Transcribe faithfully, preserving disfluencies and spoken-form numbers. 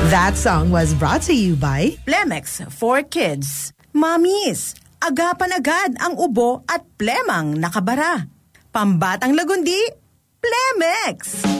That song was brought to you by Plemex for Kids. Mamis, agapan agad ang ubo at plemang nakabara. Pambatang lagundi, Plemex!